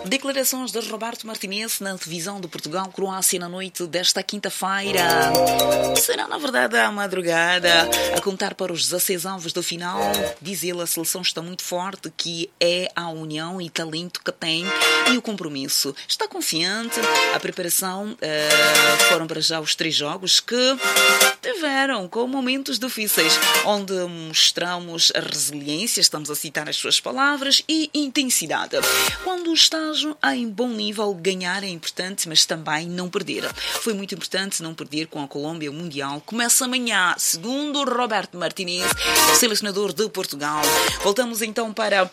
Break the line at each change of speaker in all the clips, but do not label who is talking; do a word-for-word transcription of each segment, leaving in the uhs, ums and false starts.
Declarações de Roberto Martinez na divisão de Portugal-Croácia na noite desta quinta-feira. Será, na verdade, à madrugada, a contar para os dezasseis avos da final. Diz ele, a seleção está muito forte, que é a união e talento que tem e o compromisso. Está confiante. A preparação uh, foram para já os três jogos que tiveram com momentos difíceis, onde mostramos a resiliência, estamos a citar as suas palavras, e intensidade. Quando estás em bom nível, ganhar é importante, mas também não perder. Foi muito importante não perder com a Colômbia. O Mundial começa amanhã, segundo Roberto Martinez, selecionador de Portugal. Voltamos então para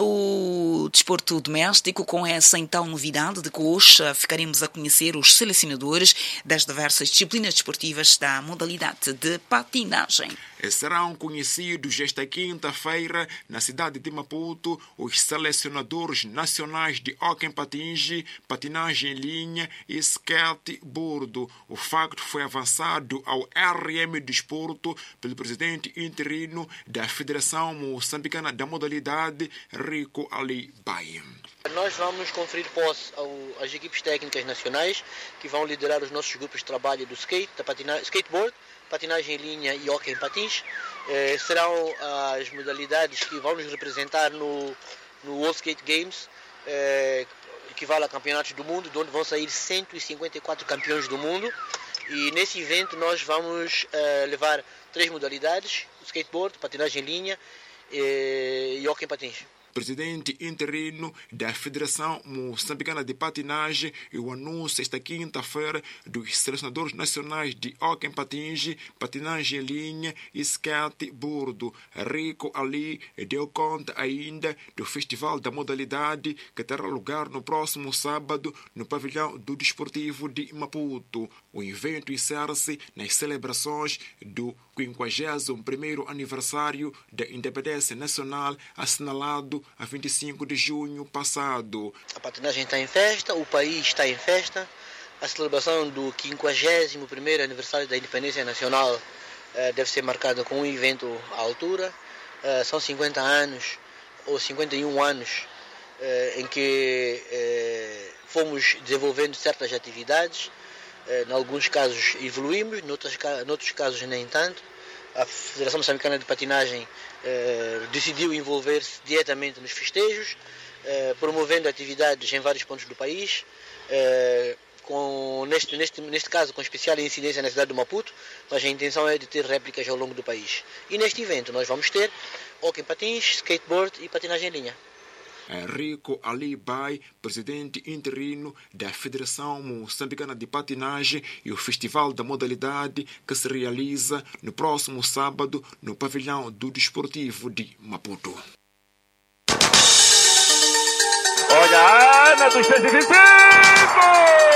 o desporto doméstico com essa então novidade de que hoje ficaremos a conhecer os selecionadores das diversas disciplinas desportivas da modalidade de patinagem.
Serão conhecidos esta quinta-feira na cidade de Maputo os selecionadores nacionais de hóquei em patins, patinagem em linha e skateboard. O facto foi avançado ao R M Desporto pelo presidente interino da Federação Moçambicana da Modalidade, Rico Ali Baia.
Nós vamos conferir posse às equipes técnicas nacionais que vão liderar os nossos grupos de trabalho do skate, da patina- skateboard, patinagem em linha e hóquei em patins. Eh, serão as modalidades que vão nos representar no, no World Skate Games, eh, equivale a campeonatos do mundo, de onde vão sair cento e cinquenta e quatro campeões do mundo. E nesse evento nós vamos eh, levar três modalidades: skateboard, patinagem em linha eh, e hóquei em patins.
Presidente interino da Federação Moçambicana de Patinagem, e o anúncio esta quinta-feira dos selecionadores nacionais de hóquei em patins, patinagem em linha e skateboard. Rico Ali deu conta ainda do Festival da Modalidade que terá lugar no próximo sábado no pavilhão do Desportivo de Maputo. O evento encerra-se nas celebrações do quinquagésimo primeiro aniversário da independência nacional, assinalado a vinte e cinco de junho passado.
A patinagem está em festa, o país está em festa. A celebração do quinquagésimo primeiro aniversário da independência nacional eh, deve ser marcada com um evento à altura. Eh, são cinquenta anos, ou cinquenta e um anos, eh, em que eh, fomos desenvolvendo certas atividades. Em alguns casos evoluímos, noutros, noutros casos nem tanto. A Federação Moçambicana de Patinagem eh, decidiu envolver-se diretamente nos festejos, eh, promovendo atividades em vários pontos do país, eh, com, neste, neste, neste caso com especial incidência na cidade de Maputo, mas a intenção é de ter réplicas ao longo do país. E neste evento nós vamos ter hóquei em patins, skateboard e patinagem em linha.
Rico Ali Bai, presidente interino da Federação Moçambicana de Patinagem, e o Festival da Modalidade que se realiza no próximo sábado no pavilhão do Desportivo de Maputo.
Olha a Ana dos cento e vinte e cinco!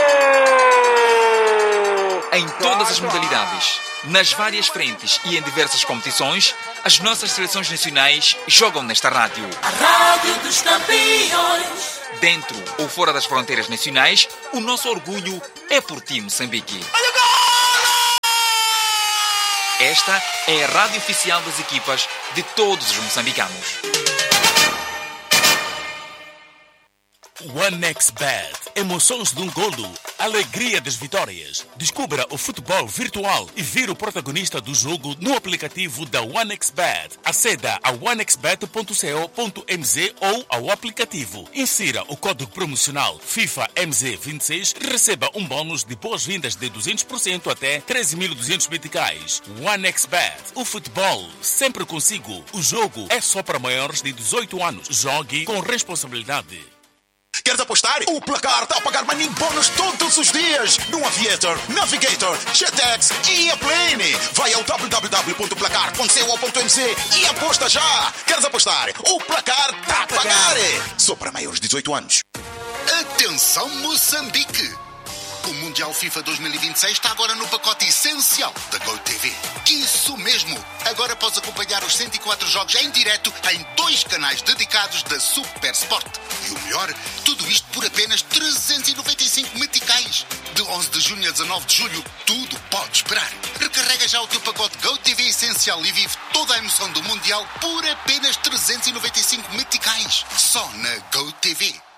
Em todas as modalidades, nas várias frentes e em diversas competições, as nossas seleções nacionais jogam nesta rádio.
A Rádio dos Campeões.
Dentro ou fora das fronteiras nacionais, o nosso orgulho é por ti, Moçambique. Esta é a rádio oficial das equipas de todos os moçambicanos.
OneXBet. Emoções de um golo. Alegria das vitórias. Descubra o futebol virtual e vire o protagonista do jogo no aplicativo da OneXBet. Aceda a one x bet ponto co ponto m z ou ao aplicativo. Insira o código promocional FIFA M Z vinte e seis e receba um bônus de boas-vindas de duzentos por cento até treze mil e duzentos meticais. OneXBet. O futebol sempre consigo. O jogo é só para maiores de dezoito anos. Jogue com responsabilidade.
Queres apostar? O Placar está a pagar money bônus todos os dias no Aviator, Navigator, Jetex e Airplane. Vai ao w w w ponto placar ponto co ponto m z e aposta já. Queres apostar? O Placar está a pagar. Só para maiores de dezoito anos.
Atenção, Moçambique! O Mundial FIFA dois mil e vinte e seis está agora no pacote essencial da GoTV. Isso mesmo! Agora podes acompanhar os cento e quatro jogos em direto em dois canais dedicados da Super Sport. E o melhor, tudo isto por apenas trezentos e noventa e cinco meticais. De onze de junho a dezanove de julho, tudo pode esperar. Recarrega já o teu pacote GoTV essencial e vive toda a emoção do Mundial por apenas trezentos e noventa e cinco meticais. Só na GoTV.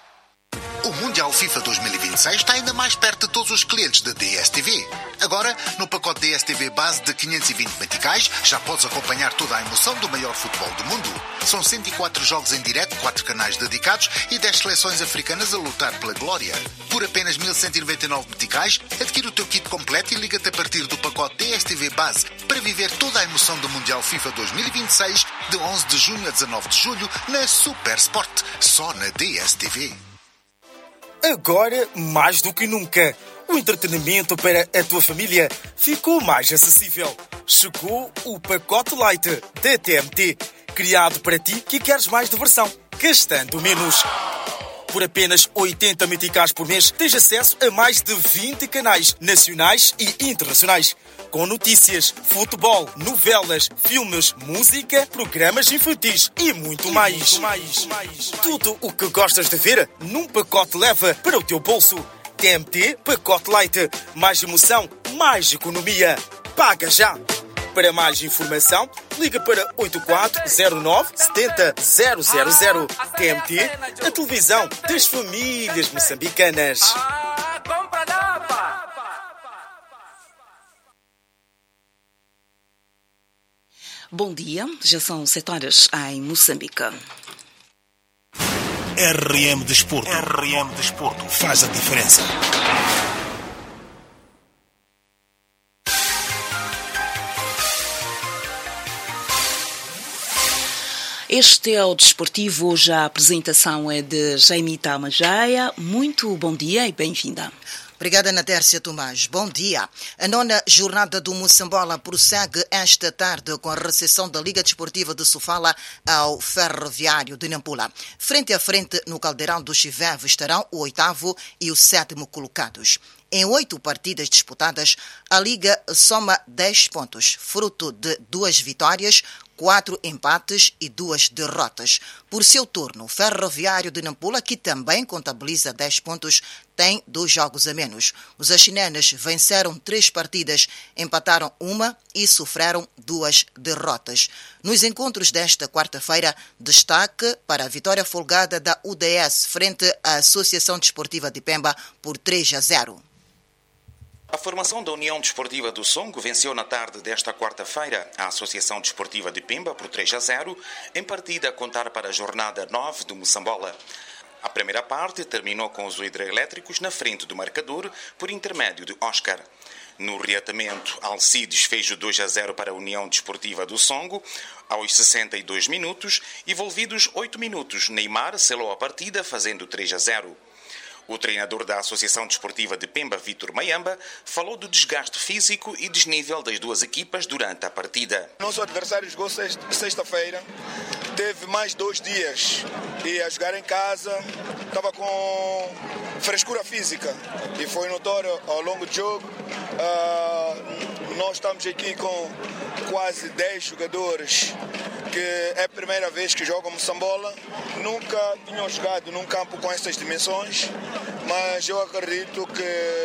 O Mundial FIFA dois mil e vinte e seis está ainda mais perto de todos os clientes da D S T V. Agora, no pacote D S T V base de quinhentos e vinte meticais, já podes acompanhar toda a emoção do maior futebol do mundo. São cento e quatro jogos em direto, quatro canais dedicados e dez seleções africanas a lutar pela glória. Por apenas mil cento e noventa e nove meticais, adquire o teu kit completo e liga-te a partir do pacote D S T V base para viver toda a emoção do Mundial FIFA dois mil e vinte e seis de onze de junho a dezanove de julho na Super Sport, só na D S T V.
Agora, mais do que nunca, o entretenimento para a tua família ficou mais acessível. Chegou o pacote Light da T M T, criado para ti que queres mais diversão, gastando menos. Por apenas oitenta meticais por mês, tens acesso a mais de vinte canais nacionais e internacionais, com notícias, futebol, novelas, filmes, música, programas infantis e muito mais. mais, mais. Tudo o que gostas de ver num pacote leva para o teu bolso. T M T Pacote Light. Mais emoção, mais economia. Paga já! Para mais informação, liga para oito quatro zero nove sete zero zero zero. T M T, a televisão das famílias moçambicanas.
Bom dia, já são sete horas em Moçambique.
R M Desporto. R M Desporto. Faz a diferença.
Este é o Desportivo. Hoje a apresentação é de Jaimita Majaia. Muito bom dia e bem-vinda.
Obrigada, Natércia Tomás. Bom dia. A nona jornada do Moçambola prossegue esta tarde com a recepção da Liga Desportiva de Sofala ao Ferroviário de Nampula. Frente a frente, no Caldeirão do Chiveve, estarão o oitavo e o sétimo colocados. Em oito partidas disputadas, a Liga soma dez pontos, fruto de duas vitórias, quatro empates e duas derrotas. Por seu turno, o Ferroviário de Nampula, que também contabiliza dez pontos, tem dois jogos a menos. Os achinenas venceram três partidas, empataram uma e sofreram duas derrotas. Nos encontros desta quarta-feira, destaque para a vitória folgada da U D S frente à Associação Desportiva de Pemba por três a zero.
A formação da União Desportiva do Songo venceu na tarde desta quarta-feira a Associação Desportiva de Pemba por três a zero, em partida a contar para a jornada nove do Moçambola. A primeira parte terminou com os hidroelétricos na frente do marcador por intermédio de Oscar. No reatamento, Alcides fez o dois a zero para a União Desportiva do Songo. Aos sessenta e dois minutos, envolvidos oito minutos, Neymar selou a partida fazendo três a zero. O treinador da Associação Desportiva de Pemba, Vítor Mayamba, falou do desgaste físico e desnível das duas equipas durante a partida.
Nosso adversário jogou sexta-feira, teve mais dois dias e a jogar em casa, estava com frescura física e foi notório ao longo do jogo. Uh, nós estamos aqui com quase dez jogadores que é a primeira vez que jogam Moçambola, nunca tinham jogado num campo com estas dimensões, mas eu acredito que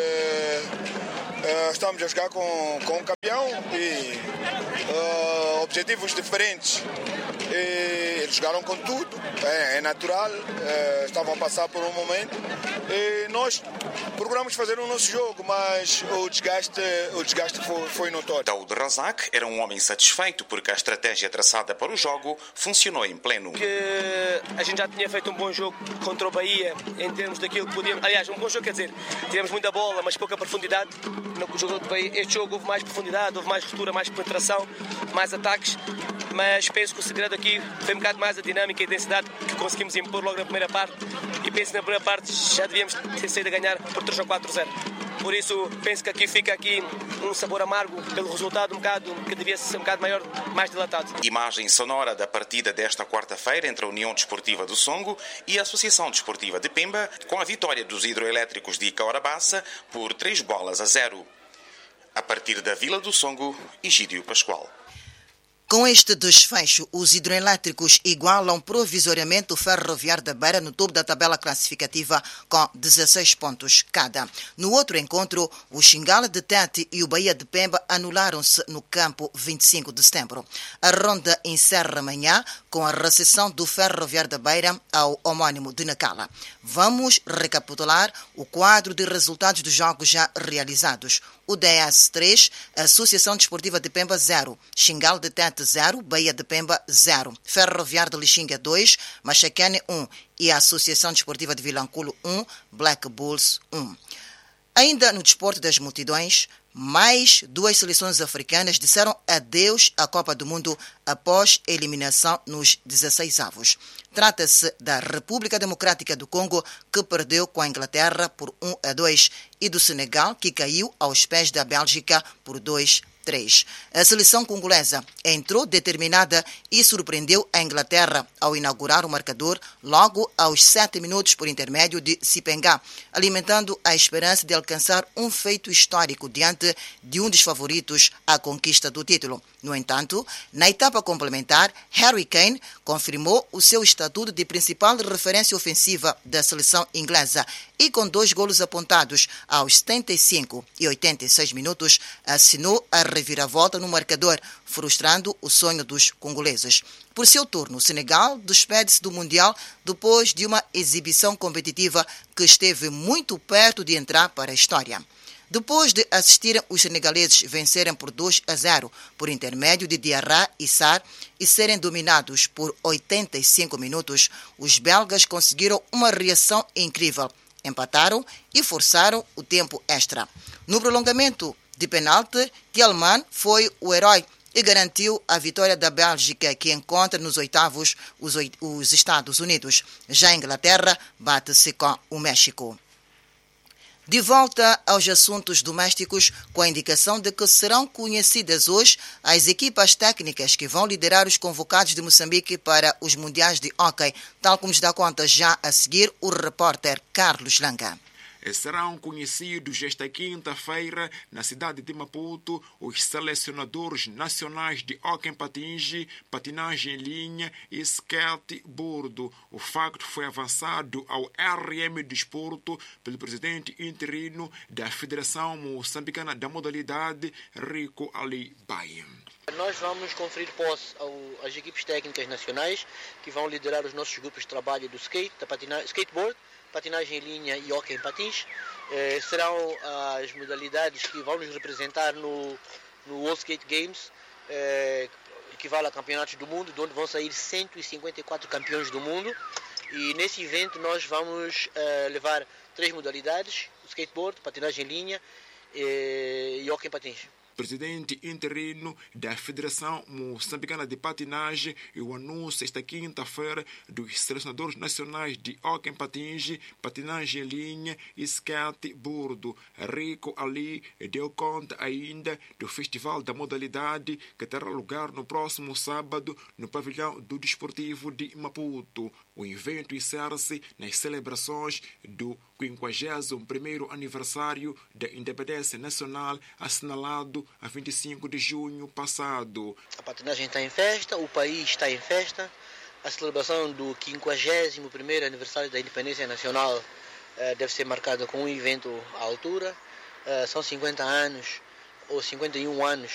uh, estamos a jogar com, com um campeão e uh, objetivos diferentes. E eles jogaram com tudo, é, é natural, é, estavam a passar por um momento e nós procuramos fazer o nosso jogo, mas o desgaste, o desgaste foi, foi notório.
Daoud Razak era um homem satisfeito porque a estratégia traçada para o jogo funcionou em pleno.
Que a gente já tinha feito um bom jogo contra o Bahia em termos daquilo que podíamos. Aliás, um bom jogo, quer dizer, tivemos muita bola, mas pouca profundidade. No jogo do Bahia, este jogo houve mais profundidade, houve mais ruptura, mais penetração, mais ataques, mas penso que o segredo aqui foi um bocado mais a dinâmica e a intensidade que conseguimos impor logo na primeira parte e penso que na primeira parte já devíamos ter saído a ganhar por três ou quatro a zero. Por isso penso que aqui fica aqui um sabor amargo pelo resultado um bocado que devia ser um bocado maior, mais dilatado.
Imagem sonora da partida desta quarta-feira entre a União Desportiva do Songo e a Associação Desportiva de Pemba, com a vitória dos hidroelétricos de Icaurabaça por três bolas a zero. A partir da Vila do Songo, Egídio Pascoal.
Com este desfecho, os hidroelétricos igualam provisoriamente o Ferroviário da Beira no topo da tabela classificativa com dezesseis pontos cada. No outro encontro, o Xingala de Tete e o Bahia de Pemba anularam-se no campo vinte e cinco de setembro. A ronda encerra amanhã com a recepção do Ferroviário da Beira ao homónimo de Nacala. Vamos recapitular o quadro de resultados dos jogos já realizados. O D S três, Associação Desportiva de Pemba zero, Xingala de Tete zero, Bahia de Pemba zero, Ferroviário de Lixinga dois, Machacane um e a Associação Desportiva de Vilanculo um, Black Bulls um. Ainda no desporto das multidões, mais duas seleções africanas disseram adeus à Copa do Mundo após eliminação nos dezesseis avos. Trata-se da República Democrática do Congo, que perdeu com a Inglaterra por um a dois, e do Senegal, que caiu aos pés da Bélgica por dois a três. A seleção congolesa entrou determinada e surpreendeu a Inglaterra ao inaugurar o marcador logo aos sete minutos por intermédio de Sipengá, alimentando a esperança de alcançar um feito histórico diante de um dos favoritos à conquista do título. No entanto, na etapa complementar, Harry Kane confirmou o seu estatuto de principal referência ofensiva da seleção inglesa e, com dois golos apontados aos setenta e cinco e oitenta e seis minutos, assinou a reviravolta no marcador, frustrando o sonho dos congoleses. Por seu turno, o Senegal despede-se do Mundial depois de uma exibição competitiva que esteve muito perto de entrar para a história. Depois de assistirem os senegaleses vencerem por dois a zero por intermédio de Diarra e Sarr e serem dominados por oitenta e cinco minutos, os belgas conseguiram uma reação incrível. Empataram e forçaram o tempo extra. No prolongamento de penalti, Tielemans foi o herói e garantiu a vitória da Bélgica, que encontra nos oitavos os, os Estados Unidos. Já a Inglaterra bate-se com o México. De volta aos assuntos domésticos, com a indicação de que serão conhecidas hoje as equipas técnicas que vão liderar os convocados de Moçambique para os Mundiais de Hóquei, tal como nos dá conta já a seguir o repórter Carlos Langa.
Serão conhecidos esta quinta-feira, na cidade de Maputo, os selecionadores nacionais de hóquei patins, patinagem em linha e skateboard. O facto foi avançado ao R M Desporto pelo presidente interino da Federação Moçambicana da modalidade, Rico Ali Baia.
Nós vamos conferir posse ao, às equipes técnicas nacionais que vão liderar os nossos grupos de trabalho do skate, da patina, skateboard, patinagem em linha e hóquei em patins. Eh, serão as modalidades que vão nos representar no, no World Skate Games, eh, equivale a campeonatos do mundo, de onde vão sair cento e cinquenta e quatro campeões do mundo. E nesse evento nós vamos eh, levar três modalidades: skateboard, patinagem em linha eh, e hóquei em patins.
Presidente interino da Federação Moçambicana de Patinagem e o anúncio esta quinta-feira dos selecionadores nacionais de hóquei patins, patinagem em linha e skateboard. Rico Ali deu conta ainda do Festival da Modalidade, que terá lugar no próximo sábado no pavilhão do Desportivo de Maputo. O evento encerra-se nas celebrações do quinquagésimo primeiro aniversário da independência nacional, assinalado a vinte e cinco de junho passado.
A patinagem está em festa, o país está em festa. A celebração do quinquagésimo primeiro aniversário da independência nacional eh, deve ser marcada com um evento à altura. Eh, são cinquenta anos ou cinquenta e um anos